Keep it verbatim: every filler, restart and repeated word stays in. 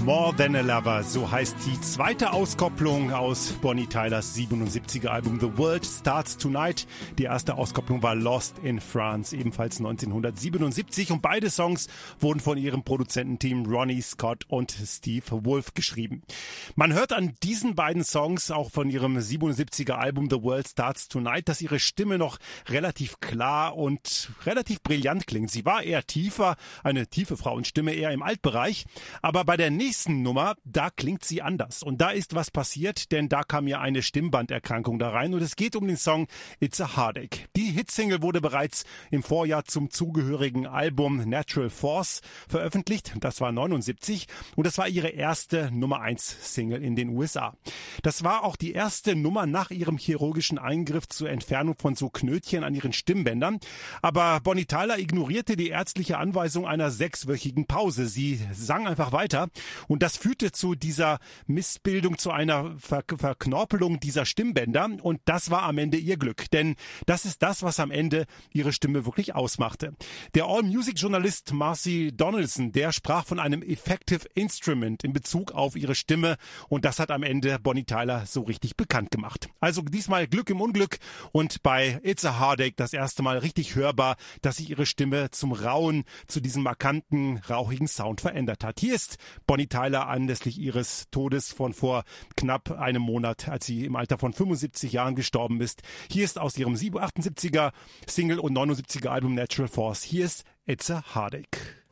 More Than a Lover, so heißt die zweite Auskopplung aus Bonnie Tylers siebenundsiebziger Album The World Starts Tonight. Die erste Auskopplung war Lost in France, ebenfalls neunzehnhundertsiebenundsiebzig, und beide Songs wurden von ihrem Produzententeam Ronnie Scott und Steve Wolf geschrieben. Man hört an diesen beiden Songs, auch von ihrem siebenundsiebziger Album The World Starts Tonight, dass ihre Stimme noch relativ klar und relativ brillant klingt. Sie war eher tiefer, eine tiefe Frauenstimme, eher im Altbereich, aber bei der nächsten Nummer, da klingt sie anders. Und da ist was passiert, denn da kam ja eine Stimmbanderkrankung da rein und es geht um den Song It's a Heartache. Die Hitsingle wurde bereits im Vorjahr zum zugehörigen Album Natural Force veröffentlicht. Das war neunundsiebzig und das war ihre erste Nummer eins Single in den U S A. Das war auch die erste Nummer nach ihrem chirurgischen Eingriff zur Entfernung von so Knötchen an ihren Stimmbändern. Aber Bonnie Tyler ignorierte die ärztliche Anweisung einer sechswöchigen Pause. Sie sang einfach weiter. Und das führte zu dieser Missbildung, zu einer Ver- Verknorpelung dieser Stimmbänder. Und das war am Ende ihr Glück. Denn das ist das, was am Ende ihre Stimme wirklich ausmachte. Der All-Music-Journalist Marcy Donaldson, der sprach von einem Effective Instrument in Bezug auf ihre Stimme. Und das hat am Ende Bonnie Tyler so richtig bekannt gemacht. Also diesmal Glück im Unglück. Und bei It's a Heartache das erste Mal richtig hörbar, dass sich ihre Stimme zum rauen, zu diesem markanten, rauchigen Sound verändert hat. Hier ist Bonnie Tyler anlässlich ihres Todes von vor knapp einem Monat, als sie im Alter von fünfundsiebzig Jahren gestorben ist. Hier ist aus ihrem achtundsiebziger Single und neunundsiebziger Album Natural Force. Hier ist It's a Heartache.